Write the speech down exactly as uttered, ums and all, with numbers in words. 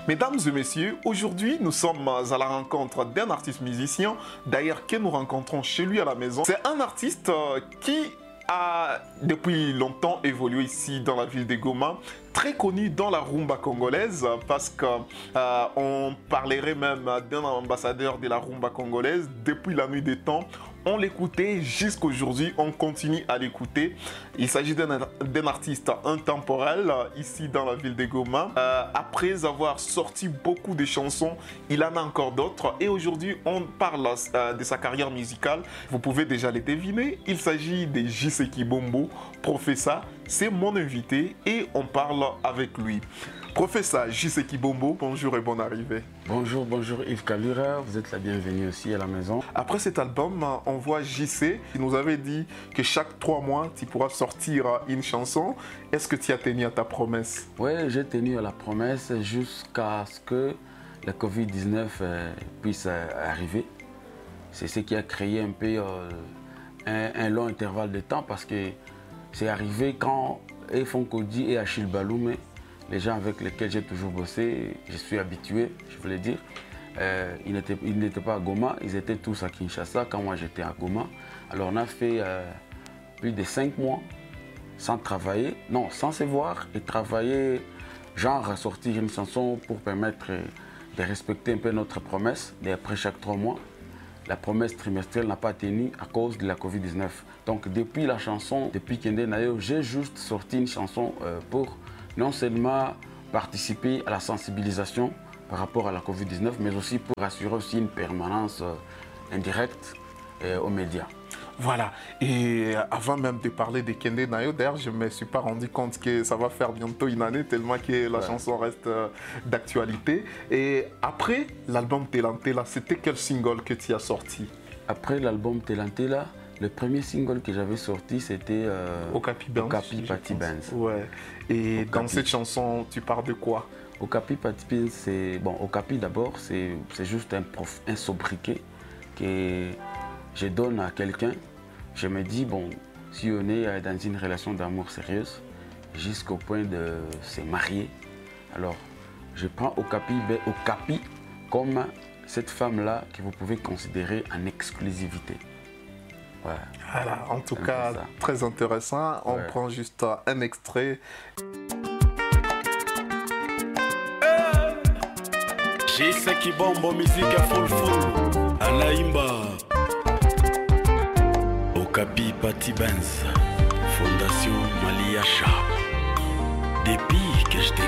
Mesdames et messieurs, aujourd'hui nous sommes à la rencontre d'un artiste musicien, d'ailleurs que nous rencontrons chez lui à la maison. C'est un artiste qui a depuis longtemps évolué ici dans la ville de Goma, très connu dans la rumba congolaise parce qu'on euh, parlerait même d'un ambassadeur de la rumba congolaise depuis la nuit des temps. On l'écoutait jusqu'aujourd'hui, on continue à l'écouter. Il s'agit d'un artiste intemporel ici dans la ville de Goma. Euh, après avoir sorti beaucoup de chansons, il en a encore d'autres. Et aujourd'hui, on parle euh, de sa carrière musicale. Vous pouvez déjà les deviner. Il s'agit de J.C. Kibombo, Professa. C'est mon invité et on parle avec lui. Professeur J.C. Kibombo, bonjour et bonne arrivée. Bonjour, bonjour Yves Kalura, vous êtes la bienvenue aussi à la maison. Après cet album, on voit J C qui nous avait dit que chaque trois mois, tu pourras sortir une chanson. Est-ce que tu as tenu à ta promesse? Oui, j'ai tenu à la promesse jusqu'à ce que le covid dix-neuf euh, puisse euh, arriver. C'est ce qui a créé un peu euh, un, un long intervalle de temps parce que c'est arrivé quand Efon Kodi et Achille Baloumé, les gens avec lesquels j'ai toujours bossé, je suis habitué, je voulais dire. Euh, ils n'étaient ils n'étaient pas à Goma, ils étaient tous à Kinshasa quand moi j'étais à Goma. Alors on a fait euh, plus de cinq mois sans travailler, non, sans se voir et travailler, genre à sortir une chanson pour permettre de respecter un peu notre promesse d'après chaque trois mois. La promesse trimestrielle n'a pas tenu à cause de la covid dix-neuf. Donc depuis la chanson, depuis Kende Nayo, j'ai juste sorti une chanson euh, pour non seulement participer à la sensibilisation par rapport à la covid dix-neuf, mais aussi pour assurer aussi une permanence euh, indirecte euh, aux médias. Voilà, et avant même de parler de Kende Nayo, d'ailleurs je ne me suis pas rendu compte que ça va faire bientôt une année tellement que la ouais. chanson reste euh, d'actualité. Et après l'album Telantela, c'était quel single que tu as sorti? Après l'album Telantela, le premier single que j'avais sorti, c'était euh, Okapi Benz. Okapi Pati Benz. Ouais. Et Okapi. Dans cette chanson, tu parles de quoi? Okapi Pati Benz, c'est bon. Okapi d'abord, c'est juste un, prof, un sobriquet que je donne à quelqu'un. Je me dis bon, si on est dans une relation d'amour sérieuse, jusqu'au point de se marier, alors je prends Okapi, Okapi comme cette femme-là que vous pouvez considérer en exclusivité. Ouais. Voilà, en tout cas, très intéressant. On ouais. prend juste un extrait. J.C. Kibombo, musique à full full. Anaïmba. Okapi Pati Benz. Fondation Maliacha. Depuis que je t'ai